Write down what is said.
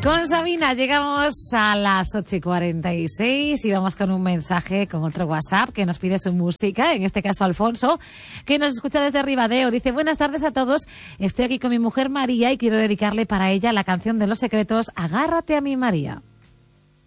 Con Sabina llegamos a las 8:46 y vamos con un mensaje, con otro WhatsApp que nos pide su música, en este caso Alfonso, que nos escucha desde Ribadeo. Dice: buenas tardes a todos, estoy aquí con mi mujer María y quiero dedicarle para ella la canción de Los Secretos, Agárrate a mí María.